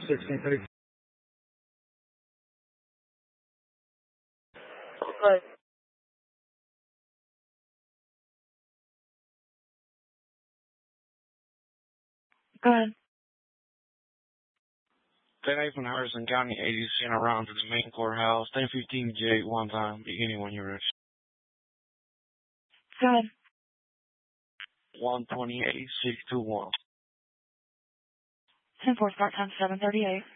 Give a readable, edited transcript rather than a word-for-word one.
1630. Good. Good. 10-8 from Harrison County, 80 sent around to the main courthouse. 10-15 J, one time, beginning when you're ready. Good. 128, 621. 10-4, start time 7:38.